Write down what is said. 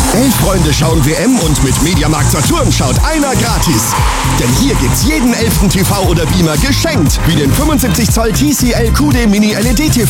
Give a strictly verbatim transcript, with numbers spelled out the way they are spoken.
Elf Freunde schauen W M und mit Mediamarkt Saturn schaut einer gratis. Denn hier gibt's jeden elften T V oder Beamer geschenkt, wie den fünfundsiebzig Zoll T C L Q D Mini L E D T V